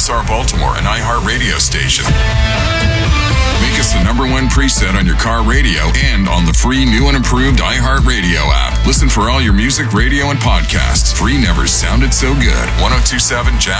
WSR Baltimore, an iHeartRadio station. Make us the number one preset on your car radio and on the free new and improved iHeartRadio app. Listen for all your music, radio, and podcasts. Free never sounded so good. 102.7 Jack